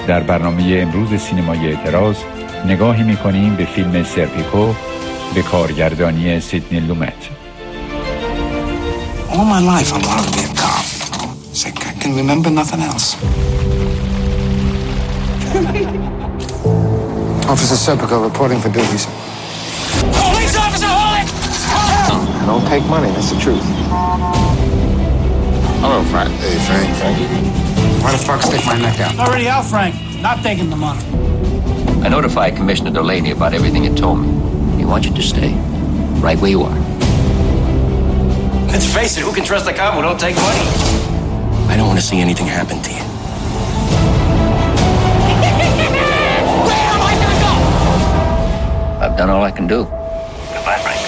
در برنامه امروز سینمای اعتراض نگاهی می‌کنیم به فیلم سرپیکو به کارگردانی سیدنی لومت. All my life I wanted to be a cop. I can remember nothing else. Officer Serpico reporting for duties. Police officer, hold it! I don't take money, that's the truth. Hello, Frank. Hey, Frank. Why the fuck stick my neck out? Already out, Frank. Not taking the money. I notified Commissioner Delaney about everything you told me. He wants you to stay right where you are. Let's face it, who can trust a cop who don't take money? I don't want to see anything happen to you. Where am I gonna go? I've done all I can do. Goodbye, Frank.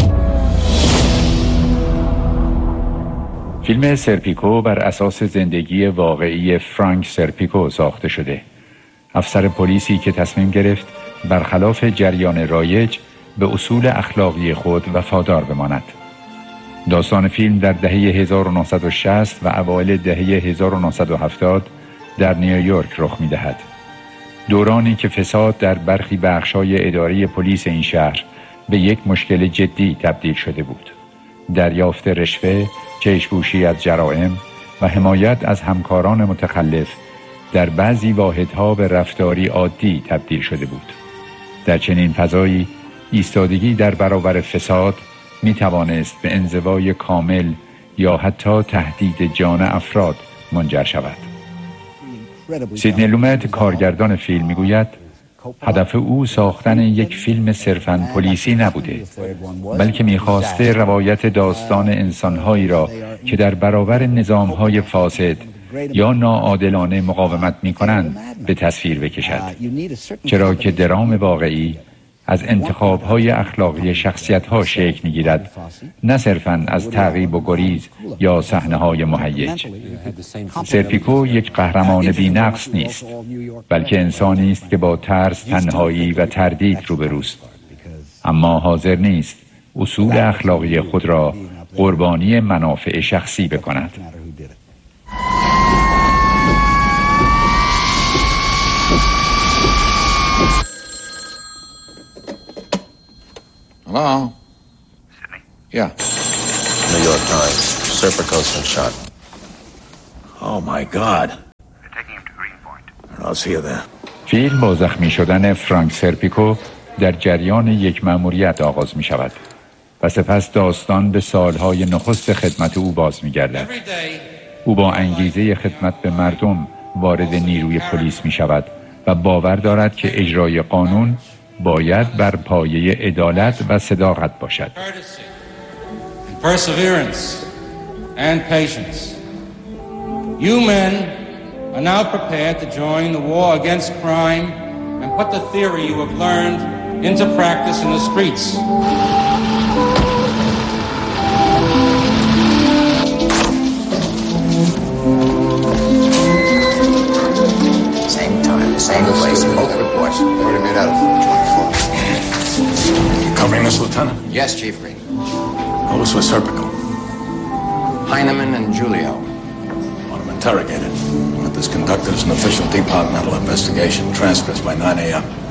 فیلم سرپیکو بر اساس زندگی واقعی فرانک سرپیکو ساخته شده. افسر پلیسی که تصمیم گرفت برخلاف جریان رایج به اصول اخلاقی خود وفادار بماند. داستان فیلم در دهه 1960 و اوایل دهه 1970 در نیویورک رخ می‌دهد. دورانی که فساد در برخی بخش‌های اداری پلیس این شهر به یک مشکل جدی تبدیل شده بود. دریافت رشوه، چشم‌پوشی از جرائم و حمایت از همکاران متخلف در بعضی واحدها به رفتاری عادی تبدیل شده بود. در چنین فضایی ایستادگی در برابر فساد می توانست به انزوای کامل یا حتی تهدید جان افراد منجر شود. سیدنی لومت کارگردان فیلم می گوید هدف او ساختن یک فیلم صرفاً پلیسی نبوده، بلکه می‌خواسته روایت داستان انسان‌هایی را که در برابر نظام‌های فاسد یا ناعادلانه مقاومت می‌کنند به تصویر بکشد، چرا که درام واقعی از انتخاب‌های اخلاقی شخصیت‌ها شکل می‌گیرد، نه صرفاً از تعقیب و گریز یا صحنه‌های مهیج. سرپیکو یک قهرمان بی‌نقص نیست، بلکه انسانی است که با ترس، تنهایی و تردید روبروست، اما حاضر نیست اصول اخلاقی خود را قربانی منافع شخصی بکند. Hello? Sydney. Yeah. New York Times. Serpico's been shot. Oh, my God. They're taking him to Greenpoint. I'll see you there. فیلم با زخمی شدن فرانک سرپیکو در جریان یک مأموریت آغاز می شود و سپس داستان به سالهای نخست خدمت او باز می گردد. او با انگیزه خدمت به مردم وارد نیروی پلیس می شود و باور دارد که اجرای قانون باید بر پایه عدالت و صداقت باشد. Perseverance and patience. You men are now prepared to join the war against crime and put the theory you have learned into practice in the streets. Same time, same place, both reports. Already made out of 24. You covering this, Lieutenant? Yes, Chief Green. What was with Serpico? Heinemann and Julio. Want him interrogated. Want this conducted as an official departmental investigation. Transcripts by 9 a.m.